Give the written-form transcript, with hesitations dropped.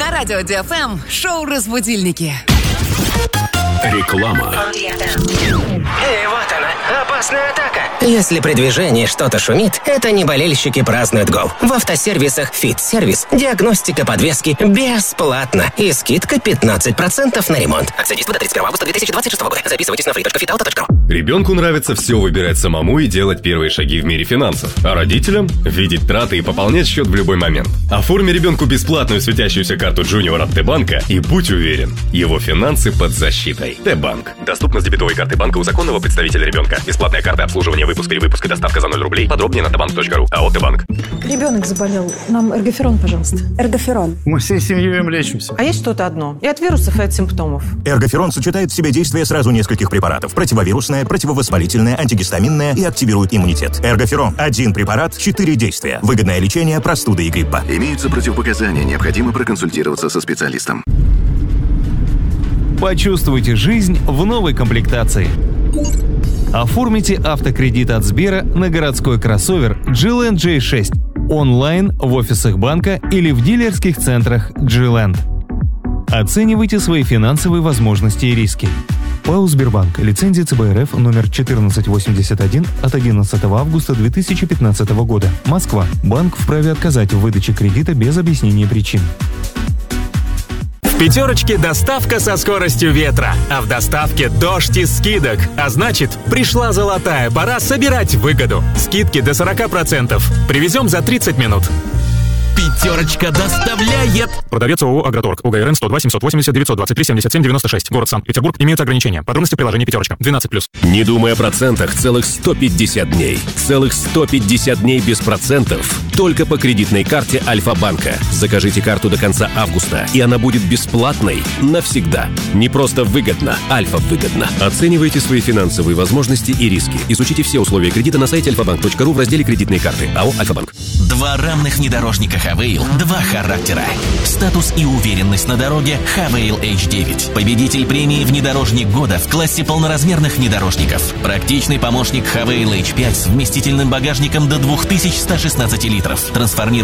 На радио ДФМ шоу «Разбудильники». Реклама. Эй, вот она, опасная атака. Если при движении что-то шумит, это не болельщики празднуют гол. В автосервисах «Фит-сервис» диагностика подвески бесплатно и скидка 15% на ремонт. Акция действует до 31 августа 2026 года. Записывайтесь на free.fitauto.ru. Ребенку нравится все выбирать самому и делать первые шаги в мире финансов. А родителям – видеть траты и пополнять счет в любой момент. Оформи ребенку бесплатную светящуюся карту Junior от Т-банка и будь уверен, его финансы под защитой. Т-банк. Доступно с дебетовой карты банка у законного представителя ребенка. Бесплатная карта обслуживания, выпуск, перевыпуск и доставка за 0 рублей. Подробнее на tbank.ru. АО Т-банк. Ребенок заболел. Нам эргоферон, пожалуйста. Эргоферон. Мы всей семьей им лечимся. А есть что-то одно. И от вирусов, и от симптомов. Эргоферон сочетает в себе действие сразу нескольких препаратов. Противовирусное, противовоспалительное, антигистаминное и активирует иммунитет. Эргоферон. Один препарат, 4 действия. Выгодное лечение простуды и гриппа. Имеются противопоказания. Необходимо проконсультироваться со специалистом. Почувствуйте жизнь в новой комплектации. Оформите автокредит от Сбера на городской кроссовер G-Land J6 онлайн в офисах банка или в дилерских центрах G-Land. Оценивайте свои финансовые возможности и риски. ПАО «Сбербанк». Лицензия ЦБ РФ номер 1481 от 11 августа 2015 года. Москва. Банк вправе отказать в выдаче кредита без объяснения причин. В «Пятерочке» доставка со скоростью ветра, а в доставке дождь из скидок. А значит, пришла золотая пора собирать выгоду. Скидки до 40%. Привезем за 30 минут. «Пятерочка» доставляет. Продавец ООО «Агроторг». УГРН 102 780 923 77 96. Город Санкт-Петербург. Имеются ограничения. Подробности в приложении «Пятерочка». 12+. Не думай о процентах целых 150 дней. Целых 150 дней без процентов. Только по кредитной карте Альфа-банка. Закажите карту до конца августа, и она будет бесплатной навсегда. Не просто выгодно, Альфа-выгодно. Оценивайте свои финансовые возможности и риски. Изучите все условия кредита на сайте alfabank.ru в разделе «Кредитные карты». АО «Альфа-банк». Два равных внедорожника Хавейл, два характера. Статус и уверенность на дороге Хавейл H9. Победитель премии «Внедорожник года» в классе полноразмерных внедорожников. Практичный помощник Хавейл H5 с вместительным багажником до 2116 литров. Трансформирует